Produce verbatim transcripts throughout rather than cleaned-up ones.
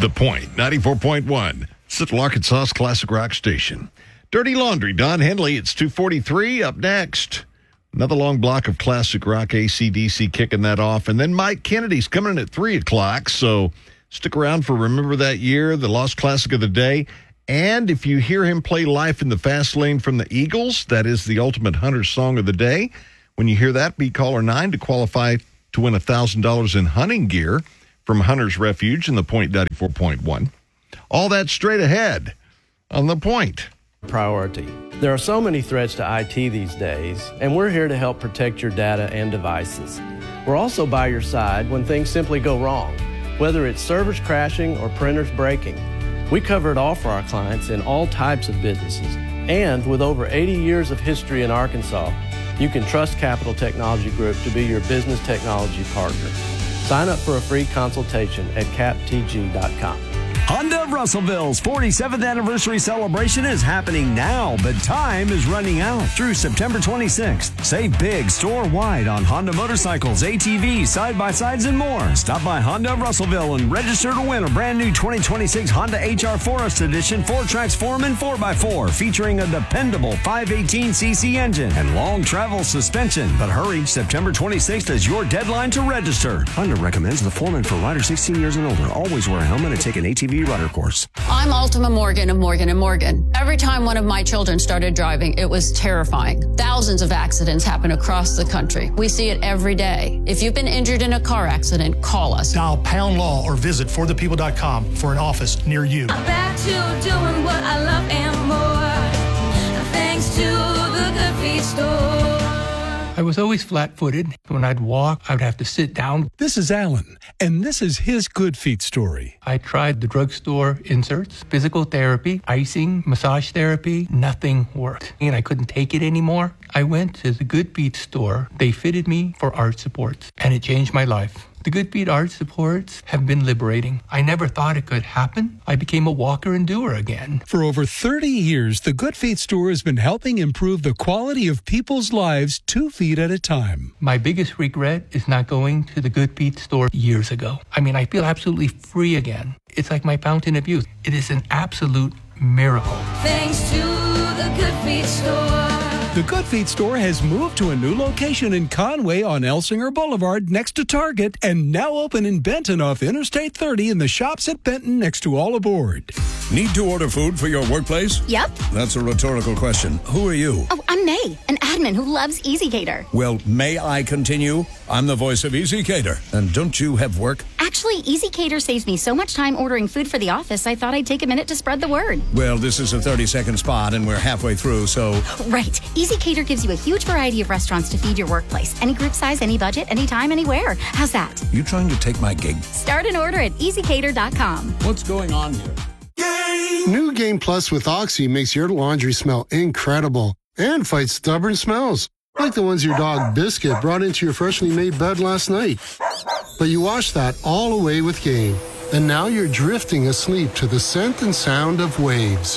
The Point, ninety-four point one, Central Arkansas's classic rock station. Dirty Laundry, Don Henley, it's two forty-three. Up next, another long block of classic rock, A C D C kicking that off. And then Mike Kennedy's coming in at three o'clock, so stick around for Remember That Year, the Lost Classic of the Day. And if you hear him play Life in the Fast Lane from the Eagles, that is the ultimate hunter song of the day. When you hear that, be caller nine to qualify to win one thousand dollars in hunting gear from Hunter's Refuge in The Point ninety-four point one. All that straight ahead on The Point. Priority. There are so many threats to I T these days, and we're here to help protect your data and devices. We're also by your side when things simply go wrong, whether it's servers crashing or printers breaking. We cover it all for our clients in all types of businesses. And with over eighty years of history in Arkansas, you can trust Capital Technology Group to be your business technology partner. Sign up for a free consultation at cap t g dot com. Honda of Russellville's forty-seventh anniversary celebration is happening now, but time is running out through September twenty-sixth. Save big store-wide on Honda motorcycles, A T Vs, side-by-sides, and more. Stop by Honda of Russellville and register to win a brand new twenty twenty-six Honda H R Forest Edition four-Trax Foreman four by four featuring a dependable five eighteen c c engine and long travel suspension. But hurry, September twenty-sixth is your deadline to register. Honda recommends the Foreman for riders sixteen years and older. Always wear a helmet and take an A T V rudder course. I'm Ultima Morgan of Morgan and Morgan. Every time one of my children started driving, it was terrifying. Thousands of accidents happen across the country. We see it every day. If you've been injured in a car accident, call us. Dial pound law or visit for the people dot com for an office near you. I'm back to doing what I love and more, thanks to the Good Feet store. I was always flat-footed. When I'd walk, I would have to sit down. This is Alan, and this is his Good Feet story. I tried the drugstore inserts, physical therapy, icing, massage therapy. Nothing worked, and I couldn't take it anymore. I went to the Good Feet store. They fitted me for arch supports, and it changed my life. The Good Feet arch supports have been liberating. I never thought it could happen. I became a walker and doer again. For over thirty years, the Good Feet store has been helping improve the quality of people's lives two feet at a time. My biggest regret is not going to the Good Feet store years ago. I mean, I feel absolutely free again. It's like my fountain of youth. It is an absolute miracle. Thanks to the Good Feet store. The Good Feet store has moved to a new location in Conway on Elsinger Boulevard next to Target and now open in Benton off Interstate thirty in the shops at Benton next to All Aboard. Need to order food for your workplace? Yep. That's a rhetorical question. Who are you? Oh, I'm May, an admin who loves EasyCater. Well, may I continue? I'm the voice of EasyCater. And don't you have work? Actually, EasyCater saves me so much time ordering food for the office, I thought I'd take a minute to spread the word. Well, this is a thirty-second spot, and we're halfway through, so... Right. EasyCater gives you a huge variety of restaurants to feed your workplace. Any group size, any budget, anytime, anywhere. How's that? You trying to take my gig? Start an order at easy cater dot com. What's going on here? Game! New Game Plus with Oxy makes your laundry smell incredible and fights stubborn smells, like the ones your dog Biscuit brought into your freshly made bed last night. But you washed that all away with Game, and now you're drifting asleep to the scent and sound of waves.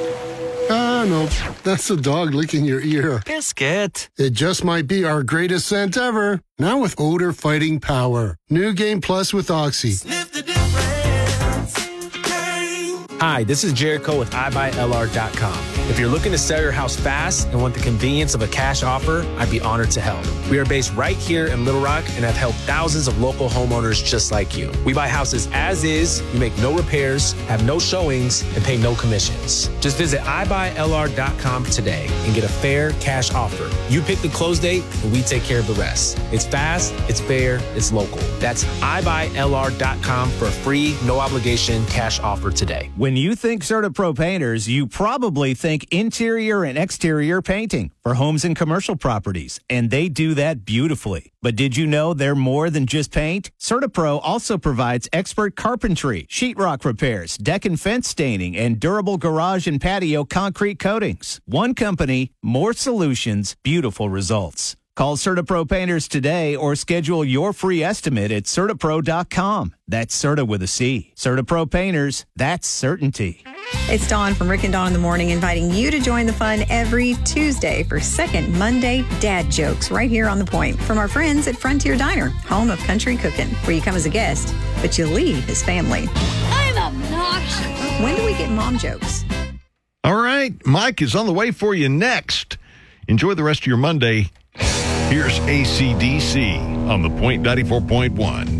Ah, no, that's the dog licking your ear. Biscuit. It just might be our greatest scent ever. Now with odor fighting power. New Game Plus with Oxy. Sniff the difference. Game. Hi, this is Jared Cole with i buy L R dot com. If you're looking to sell your house fast and want the convenience of a cash offer, I'd be honored to help. We are based right here in Little Rock and have helped thousands of local homeowners just like you. We buy houses as is, we make no repairs, have no showings, and pay no commissions. Just visit i buy L R dot com today and get a fair cash offer. You pick the close date and we take care of the rest. It's fast, it's fair, it's local. That's i buy L R dot com for a free, no obligation cash offer today. When you think CertaPro Painters, you probably think interior and exterior painting for homes and commercial properties, and they do that beautifully. But did you know they're more than just paint? CertaPro also provides expert carpentry, sheetrock repairs, deck and fence staining, and durable garage and patio concrete coatings. One company, more solutions, beautiful results. Call CertaPro Painters today or schedule your free estimate at CertaPro dot com. That's Certa with a C. CertaPro Painters, that's certainty. It's Dawn from Rick and Dawn in the Morning, inviting you to join the fun every Tuesday for Second Monday Dad Jokes right here on The Point from our friends at Frontier Diner, home of country cooking, where you come as a guest, but you leave as family. I I'm obnoxious. When do we get mom jokes? All right, Mike is on the way for you next. Enjoy the rest of your Monday. Here's A C D C on the Point ninety-four point one.